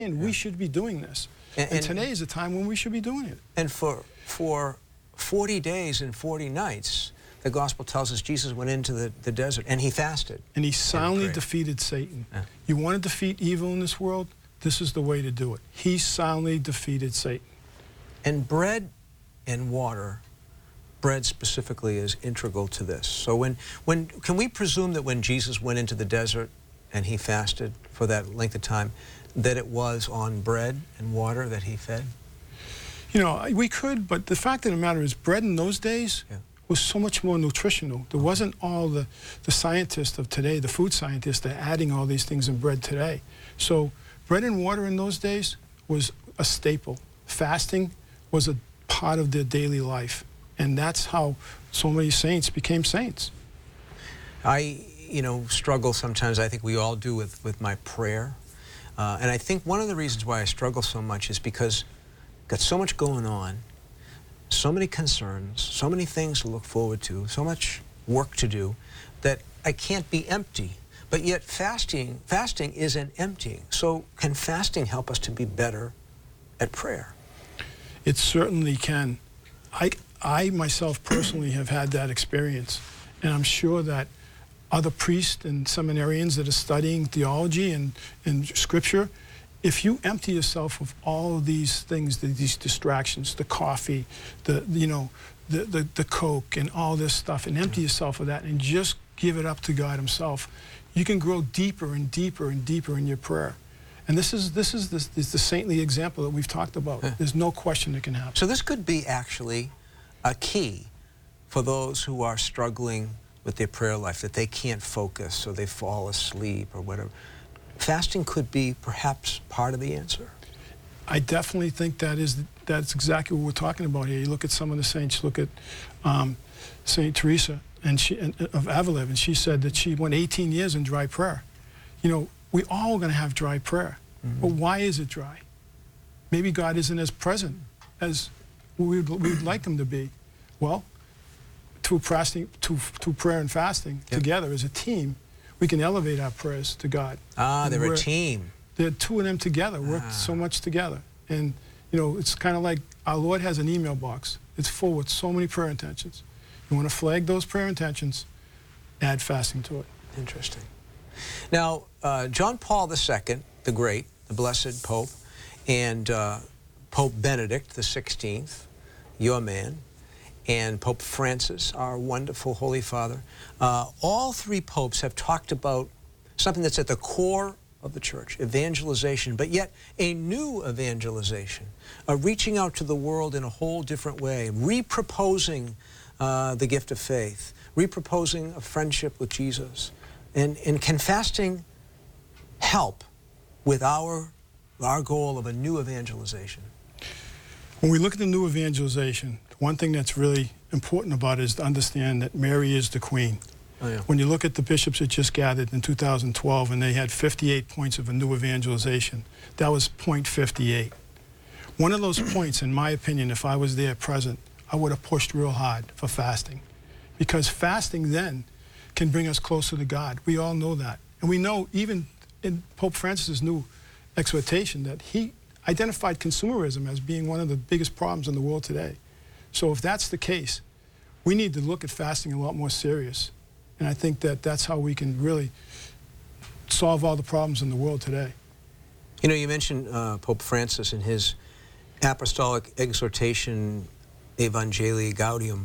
And we should be doing this. And today is a time when we should be doing it. And for 40 days and 40 nights, the gospel tells us Jesus went into the desert and he fasted. And he soundly defeated Satan. Yeah. You want to defeat evil in this world? This is the way to do it. He soundly defeated Satan. And bread and water, bread specifically, is integral to this. So can we presume that when Jesus went into the desert and he fasted for that length of time, that it was on bread and water that he fed? You know, we could, but the fact of the matter is bread in those days was so much more nutritional. There wasn't all the scientists of today, the food scientists, that are adding all these things in bread today. So bread and water in those days was a staple. Fasting was a part of their daily life. And that's how so many saints became saints. I, struggle sometimes, I think we all do, with my prayer. And I think one of the reasons why I struggle so much is because I've got so much going on, so many concerns, so many things to look forward to, so much work to do, that I can't be empty. But yet fasting isn't emptying. So can fasting help us to be better at prayer? It certainly can. I myself personally have had that experience, and I'm sure that other priests and seminarians that are studying theology and scripture, if you empty yourself of all of these things, these distractions, the coffee, the Coke and all this stuff, and empty yourself of that and just give it up to God himself, you can grow deeper and deeper and deeper in your prayer. And this is the saintly example that we've talked about. There's no question it can happen. So this could be actually a key for those who are struggling with their prayer life, that they can't focus or they fall asleep or whatever. Fasting could be perhaps part of the answer. I definitely think that's exactly what we're talking about here. You look at some of the saints. Look at Saint Teresa of Avila, and she said that she went 18 years in dry prayer. You know, we all are going to have dry prayer, but why is it dry? Maybe God isn't as present as we'd like him to be. Well, through prayer and fasting together as a team, we can elevate our prayers to God. They're a team. The two of them together work so much together. And, it's kind of like our Lord has an email box. It's full with so many prayer intentions. You want to flag those prayer intentions, add fasting to it. Interesting. Now, John Paul II, the great, the blessed Pope, and Pope Benedict XVI, your man, and Pope Francis, our wonderful Holy Father, all three popes have talked about something that's at the core of the church, evangelization, but yet a new evangelization, reaching out to the world in a whole different way, reproposing the gift of faith, reproposing a friendship with Jesus. And can fasting help with our goal of a new evangelization? When we look at the new evangelization, one thing that's really important about it is to understand that Mary is the Queen. Oh, yeah. When you look at the bishops that just gathered in 2012 and they had 58 points of a new evangelization, that was point 58. One of those points, in my opinion, if I was there present, I would have pushed real hard for fasting. Because fasting then can bring us closer to God. We all know that. And we know even in Pope Francis's new exhortation that he identified consumerism as being one of the biggest problems in the world today. So if that's the case, we need to look at fasting a lot more serious. And I think that that's how we can really solve all the problems in the world today. You mentioned Pope Francis in his apostolic exhortation, Evangelii Gaudium.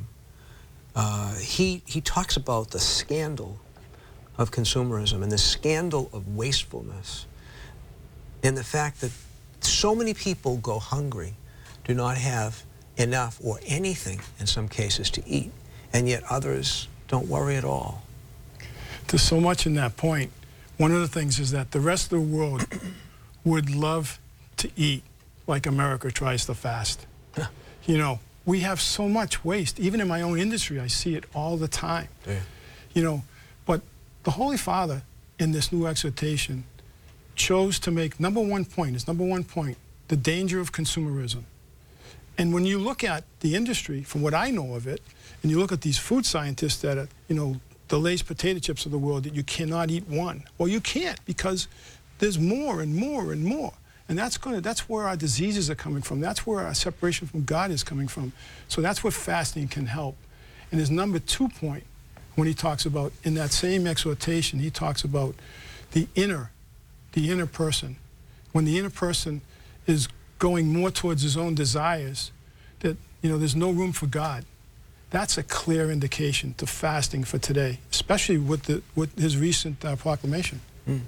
He talks about the scandal of consumerism and the scandal of wastefulness, and the fact that so many people go hungry, do not have enough or anything in some cases to eat, and yet others don't worry at all. There's so much in that point. One of the things is that the rest of the world would love to eat like America tries to fast. We have so much waste. Even in my own industry, I see it all the time. Yeah. But the Holy Father in this new exhortation chose to make number one point, the danger of consumerism. And when you look at the industry, from what I know of it, and you look at these food scientists that are, the Lay's potato chips of the world, that you cannot eat one. Well, you can't, because there's more and more and more. And that's where our diseases are coming from. That's where our separation from God is coming from. So that's where fasting can help. And his number 2 point, when he talks about, in that same exhortation, he talks about the inner person. When the inner person is going more towards his own desires, that, there's no room for God. That's a clear indication to fasting for today, especially with his recent proclamation.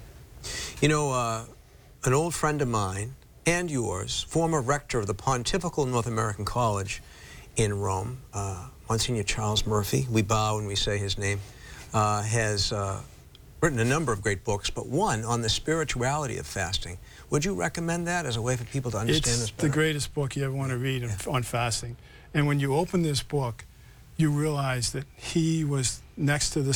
An old friend of mine and yours, former rector of the Pontifical North American College in Rome, Monsignor Charles Murphy, we bow when we say his name, has written a number of great books, but one on the spirituality of fasting. Would you recommend that as a way for people to understand this better? It's the greatest book you ever want to read on fasting. And when you open this book, you realize that he was next to the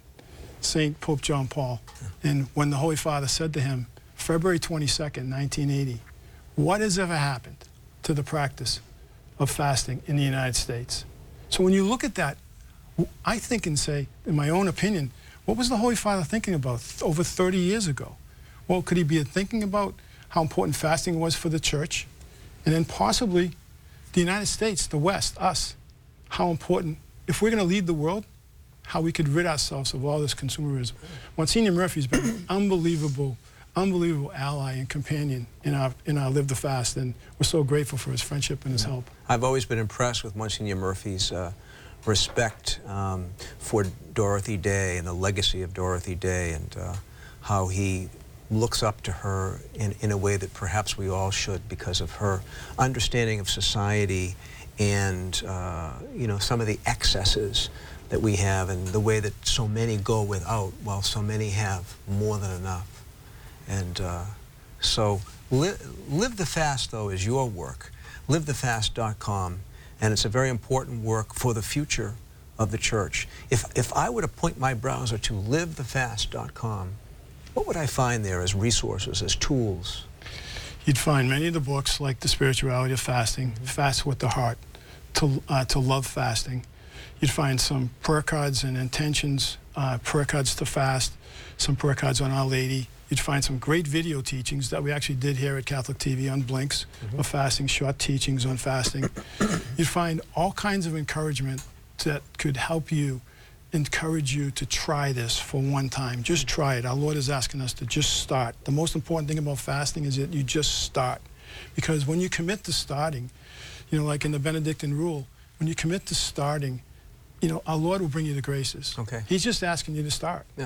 Saint Pope John Paul. And when the Holy Father said to him, February 22nd, 1980, what has ever happened to the practice of fasting in the United States? So when you look at that, I think and say, in my own opinion, what was the Holy Father thinking about over 30 years ago? Well, could he be thinking about how important fasting was for the church? And then possibly the United States, the West, us, how important, if we're going to lead the world, how we could rid ourselves of all this consumerism. Monsignor Murphy's been an unbelievable ally and companion in our Live the Fast, and we're so grateful for his friendship and his help. I've always been impressed with Monsignor Murphy's respect for Dorothy Day and the legacy of Dorothy Day, and how he looks up to her in a way that perhaps we all should, because of her understanding of society and some of the excesses that we have, and the way that so many go without while so many have more than enough. And so Live the Fast, though, is your work, livethefast.com, and it's a very important work for the future of the church. If I were to point my browser to livethefast.com, what would I find there as resources, as tools? You'd find many of the books like The Spirituality of Fasting, Fast with the Heart, to Love Fasting. You'd find some prayer cards and intentions, prayer cards to fast, some prayer cards on Our Lady. You'd find some great video teachings that we actually did here at Catholic TV on Blinks of fasting, short teachings on fasting. You'd find all kinds of encouragement that could help you, encourage you to try this for one time. Just try it. Our Lord is asking us to just start. The most important thing about fasting is that you just start. Because when you commit to starting, like in the Benedictine rule, when you commit to starting, our Lord will bring you the graces. Okay. He's just asking you to start. Yeah.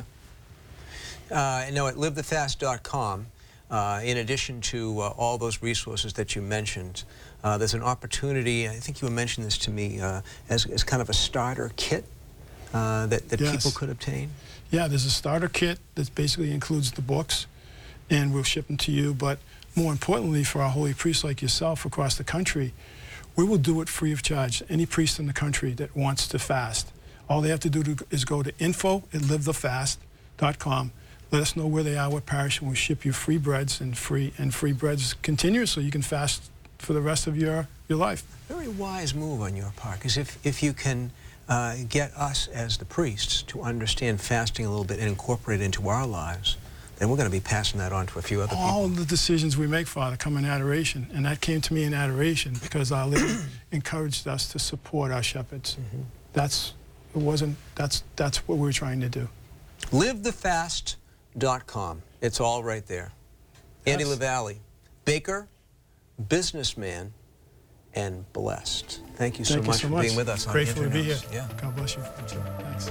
At livethefast.com, in addition to all those resources that you mentioned, there's an opportunity, I think you mentioned this to me, as kind of a starter kit that Yes. people could obtain? Yeah, there's a starter kit that basically includes the books, and we'll ship them to you. But more importantly, for our holy priests like yourself across the country, we will do it free of charge. Any priest in the country that wants to fast, all they have to do is go to info@livethefast.com. Let us know where they are, what parish, and we'll ship you free breads and free breads continuously. You can fast for the rest of your life. Very wise move on your part, because if you can get us as the priests to understand fasting a little bit and incorporate it into our lives, then we're going to be passing that on to a few other people. All the decisions we make, Father, come in adoration, and that came to me in adoration because Our Lady encouraged us to support our shepherds. That's what we were trying to do. livethefast.com. It's all right there. Andy Yes. LaValle, baker, businessman, and blessed. Thank you so much for being with us. Grateful to be here. Yeah. God bless you. Thanks.